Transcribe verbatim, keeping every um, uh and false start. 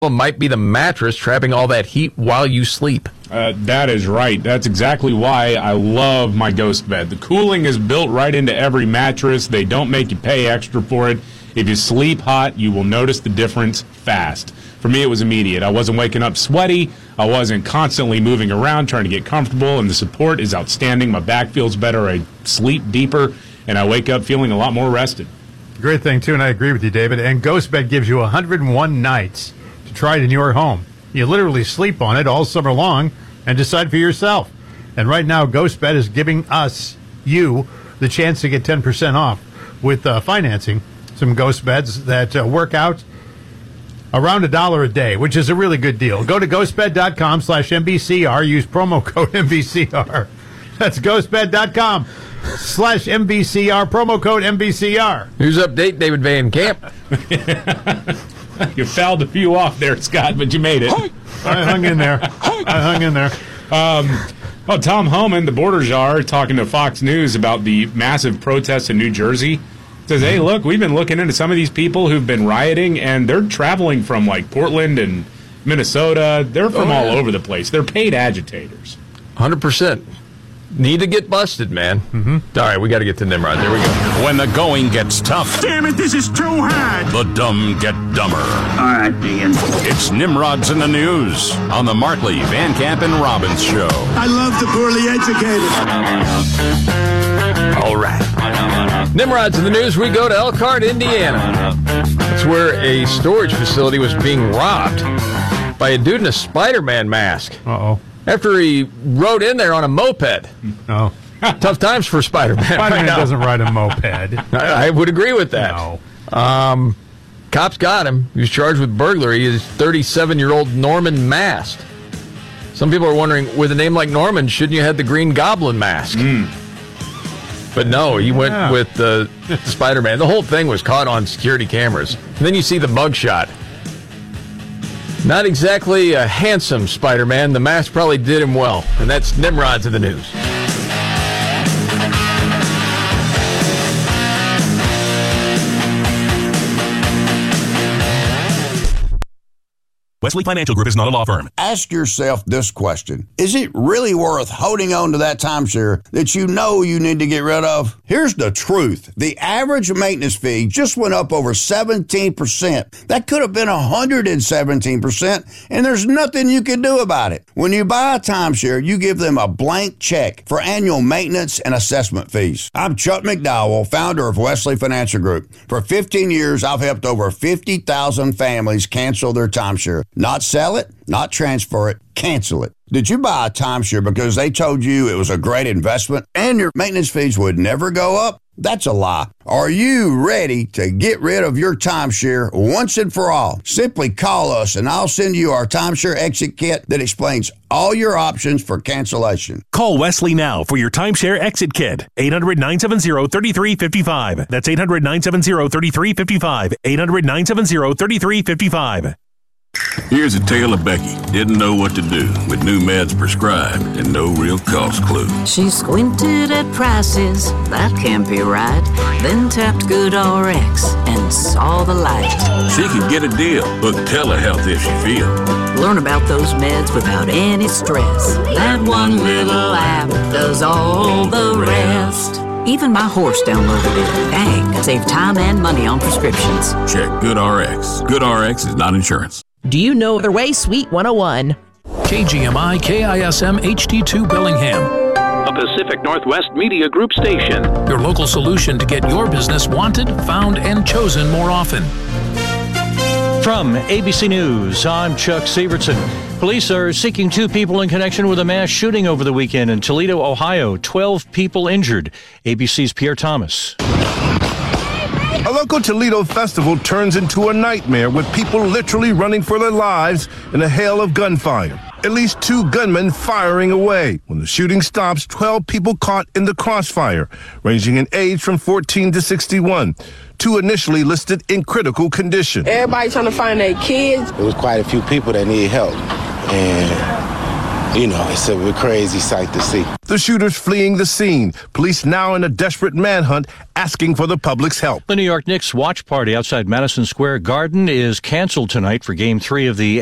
might be the mattress trapping all that heat while you sleep. Uh, that is right. That's exactly why I love my Ghost bed. The cooling is built right into every mattress. They don't make you pay extra for it. If you sleep hot, you will notice the difference fast. For me, it was immediate. I wasn't waking up sweaty. I wasn't constantly moving around trying to get comfortable, and the support is outstanding. My back feels better. I sleep deeper, and I wake up feeling a lot more rested. Great thing, too, and I agree with you, David. And GhostBed gives you one hundred one nights to try it in your home. You literally sleep on it all summer long and decide for yourself. And right now, GhostBed is giving us, you, the chance to get ten percent off with uh, financing some Ghost Beds that uh, work out around a dollar a day, which is a really good deal. Go to ghostbed.com slash MBCR. Use promo code M B C R. That's ghostbed.com slash MBCR. Promo code M B C R. News update, David Van Camp. You fouled a few off there, Scott, but you made it. I hung in there. I hung in there. Um, oh, Tom Homan, the border czar, talking to Fox News about the massive protests in New Jersey, says, hey, look, we've been looking into some of these people who've been rioting, and they're traveling from, like, Portland and Minnesota. They're from oh, all yeah. over the place. They're paid agitators. one hundred percent. Need to get busted, man. Mm-hmm. All right, we got to get to Nimrod. There we go. When the going gets tough. Damn it, this is too hard. The dumb get dumber. All right, Ian. It's Nimrod's in the News on the Martley, Van Camp, and Robbins Show. I love the poorly educated. All right. Nimrod's in the News. We go to Elkhart, Indiana. That's where a storage facility was being robbed by a dude in a Spider-Man mask. Uh-oh. After he rode in there on a moped. Oh. Tough times for Spider-Man. Spider-Man right doesn't ride a moped. I, I would agree with that. No. Um, cops got him. He was charged with burglary. He's thirty-seven-year-old Norman Mast. Some people are wondering, with a name like Norman, shouldn't you have the Green Goblin mask? Mm. But no, he went Yeah. with the uh, Spider-Man. The whole thing was caught on security cameras. And then you see the mugshot. Not exactly a handsome Spider-Man. The mask probably did him well. And that's Nimrod's in the News. Wesley Financial Group is not a law firm. Ask yourself this question. Is it really worth holding on to that timeshare that you know you need to get rid of? Here's the truth. The average maintenance fee just went up over seventeen percent. That could have been one hundred seventeen percent, and there's nothing you can do about it. When you buy a timeshare, you give them a blank check for annual maintenance and assessment fees. I'm Chuck McDowell, founder of Wesley Financial Group. For fifteen years, I've helped over fifty thousand families cancel their timeshare. Not sell it, not transfer it, cancel it. Did you buy a timeshare because they told you it was a great investment and your maintenance fees would never go up? That's a lie. Are you ready to get rid of your timeshare once and for all? Simply call us and I'll send you our timeshare exit kit that explains all your options for cancellation. Call Wesley now for your timeshare exit kit. eight hundred, nine seven zero, three three five five. That's eight hundred, nine seven zero, three three five five. eight hundred, nine seven zero, three three five five. Here's a tale of Becky. Didn't know what to do with new meds prescribed and no real cost clue. She squinted at prices, that can't be right. Then tapped GoodRx and saw the light. She could get a deal. Book telehealth if she feel. Learn about those meds without any stress. That one little app does all the rest. Even my horse downloaded it. Dang, save time and money on prescriptions. Check GoodRx. GoodRx is not insurance. Do you know the way Suite one oh one? K G M I K I S M H D two Bellingham. A Pacific Northwest Media Group station. Your local solution to get your business wanted, found, and chosen more often. From A B C News, I'm Chuck Severson. Police are seeking two people in connection with a mass shooting over the weekend in Toledo, Ohio. Twelve people injured. A B C's Pierre Thomas. A local Toledo festival turns into a nightmare with people literally running for their lives in a hail of gunfire. At least two gunmen firing away. When the shooting stops, twelve people caught in the crossfire, ranging in age from fourteen to sixty-one. Two initially listed in critical condition. Everybody trying to find their kids. There was quite a few people that needed help, and you know, it's a crazy sight to see. The shooters fleeing the scene. Police now in a desperate manhunt, asking for the public's help. The New York Knicks watch party outside Madison Square Garden is canceled tonight for Game three of the